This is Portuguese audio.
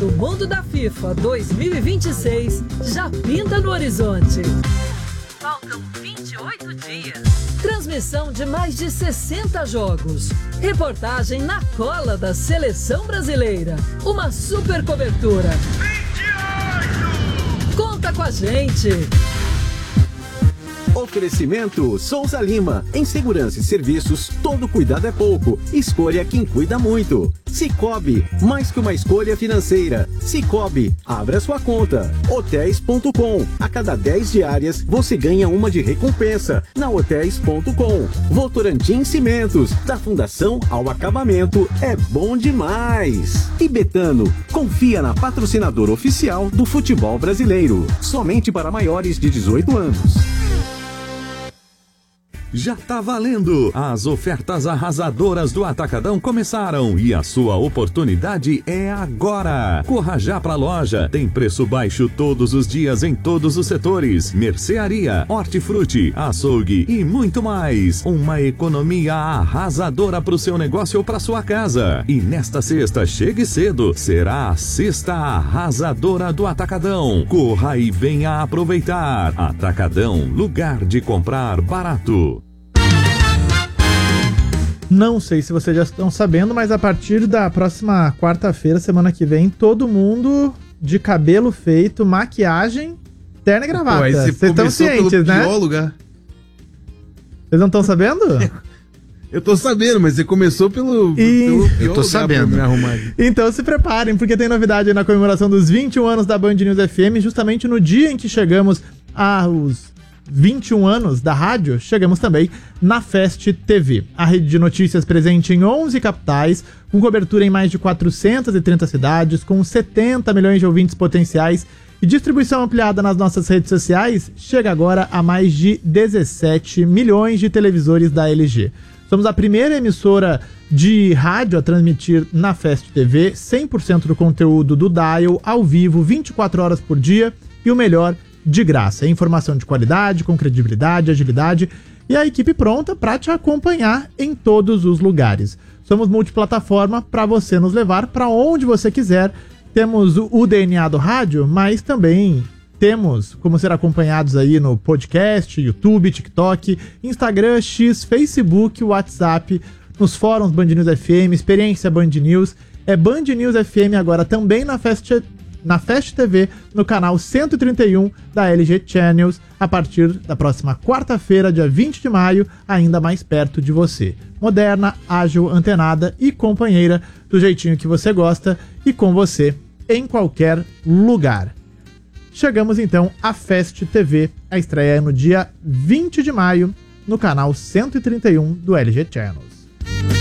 O mundo da FIFA 2026 já pinta no horizonte. Faltam 28 dias. Transmissão de mais de 60 jogos. Reportagem na cola da Seleção Brasileira. Uma super cobertura. 28! Conta com a gente! Oferecimento Souza Lima. Em segurança e serviços, todo cuidado é pouco. Escolha quem cuida muito. Cicobi, mais que uma escolha financeira. Cicobi, abra sua conta. Hotéis.com. A cada 10 diárias, você ganha uma de recompensa. Na Hotéis.com. Votorantim Cimentos. Da fundação ao acabamento, é bom demais. E Betano, confia na patrocinadora oficial do futebol brasileiro. Somente para maiores de 18 anos. Já tá valendo! As ofertas arrasadoras do Atacadão começaram e a sua oportunidade é agora! Corra já pra loja! Tem preço baixo todos os dias em todos os setores: mercearia, hortifruti, açougue e muito mais! Uma economia arrasadora pro seu negócio ou pra sua casa! E nesta sexta, chegue cedo! Será a sexta arrasadora do Atacadão! Corra e venha aproveitar! Atacadão, lugar de comprar barato! Não sei se vocês já estão sabendo, mas a partir da próxima quarta-feira, semana que vem, todo mundo de cabelo feito, maquiagem, terno e gravata. Vocês estão cientes, né? Bióloga. Vocês não estão sabendo? Eu tô sabendo, mas você começou pelo eu tô sabendo. Então se preparem, porque tem novidade aí na comemoração dos 21 anos da Band News FM, justamente no dia em que chegamos aos 21 anos da rádio, chegamos também na Fest TV, a rede de notícias presente em 11 capitais, com cobertura em mais de 430 cidades, com 70 milhões de ouvintes potenciais e distribuição ampliada nas nossas redes sociais, chega agora a mais de 17 milhões de televisores da LG. Somos a primeira emissora de rádio a transmitir na Fest TV 100% do conteúdo do Dial, ao vivo, 24 horas por dia, e o melhor, de graça. Informação de qualidade, com credibilidade, agilidade e a equipe pronta para te acompanhar em todos os lugares. Somos multiplataforma para você nos levar para onde você quiser. Temos o DNA do rádio, mas também temos como ser acompanhados aí no podcast, YouTube, TikTok, Instagram, X, Facebook, WhatsApp, nos fóruns Band News FM, Experiência Band News. É Band News FM agora também na Fest TV, no canal 131 da LG Channels, a partir da próxima quarta-feira, dia 20 de maio, ainda mais perto de você. Moderna, ágil, antenada e companheira, do jeitinho que você gosta e com você em qualquer lugar. Chegamos então à Fest TV, a estreia é no dia 20 de maio, no canal 131 do LG Channels.